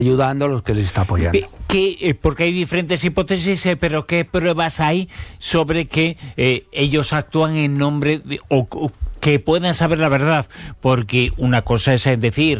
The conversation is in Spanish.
ayudando a los que les está apoyando. Porque hay diferentes hipótesis, pero ¿qué pruebas hay sobre que ellos actúan en nombre de, o que puedan saber la verdad? Porque una cosa es decir